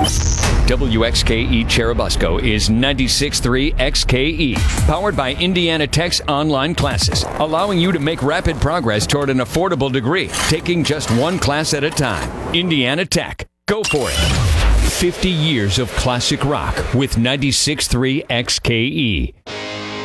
WXKE Cherubusco is 96.3 XKE, powered by Indiana Tech's online classes, allowing you to make rapid progress toward an affordable degree, taking just one class at a time. Indiana Tech. Go for it. 50 years of classic rock with 96.3 XKE.